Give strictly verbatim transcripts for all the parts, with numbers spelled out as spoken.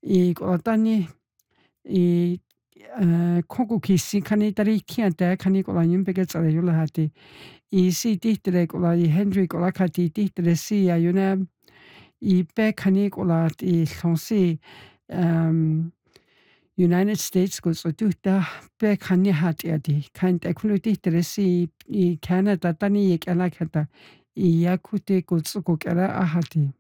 i kolatani i koku kisi kani tari kianta kani kola yumpeke tsara yula hati i si tihtere kola i Henry kola kati tihtere si ayuna i pe kani kola i sonsi um, United States ko so tuhta pe kani hati adi kan tekulu tihtere si i Canada tani yek ala kata i yakute ko tsuko kera ahati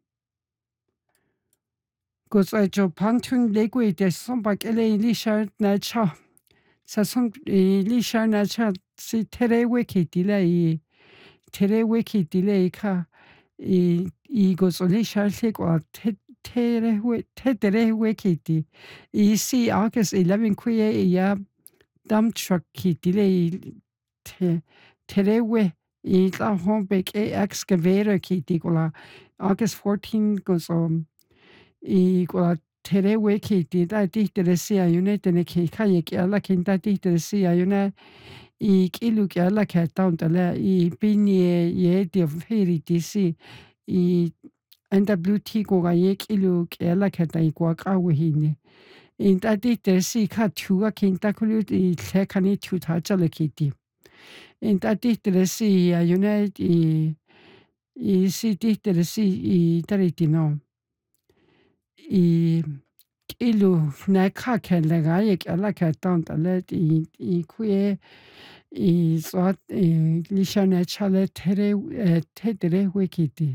ko so jo pantun legwe de somba kele lisha na cha sa som lisha na cha si tere wiki dile i tere wiki dile ka i i go so lisha se ko te tere we te tere wiki di i si August eleventh kuye ya dump truck ki dile te tere we i la hombe ke excavator ki di kola August fourteenth goes on i kola tere wiki di da di tere si ayune tene ki ka ye ki ala ki da di tere si ayune i kilu ki ala ka taun tala i bini ye di feri di si i N W T ko ga ye kilu ki ala ka ta i kwa ka wihine i da di tere si ka tua ki da kulu i tle kani tu ta jala ki di i da di tere si ayune i i si di tere si i tari di no i kilu na ka ke le ga ye ke la ka taun ta le i i kuye i so i li shana chale tere te tere wiki di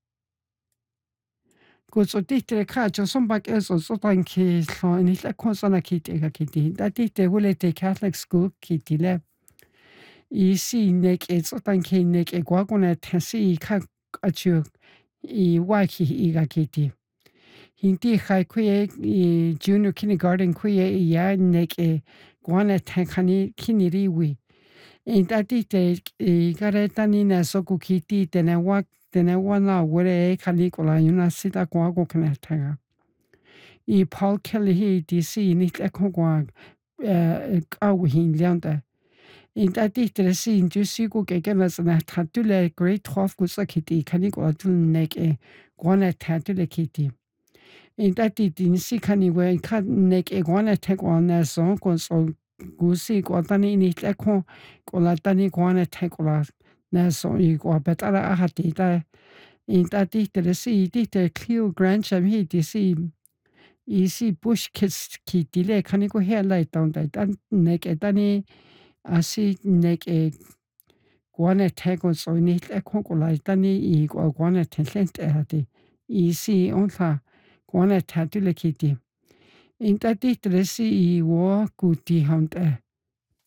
ko so ti tere ka jo som ba ke so so tan ki so ni la ko so na ki te ka ki di da ti te wule te Catholic school ki di le i si ne ke so tan ki ne ke gwa ko na te si ka a chu i wa ki i ga ki di Hindi khai kuye i junior kindergarten kuye i ya neke guana tankani kiniriwi. In tati te i gare tani na soku kiti tene wak tene wana were e kalikola yuna sita guago kana tanga. I Paul Kelly hi D C ni te kongwa kawihin lianda. In tati te si in jusigo kekena sana tatule grade twelve kusa kiti kanikola tun neke guana tatule kiti. In tati din si kani we ka nek e gwana te gwana so ko so gusi ko tani ni te ko ko la tani gwana te ko la na so i ko betara a hati ta in tati te si ti te clear grand cham hi ti si i si bush kids ki dile kani ko he lai down ta tan nek e tani a si nek e gwana te ko so ni te ko ko la tani i ko gwana te lent e hati i si on la Guana tatule kiti. In tati tresi i wo kuti honte.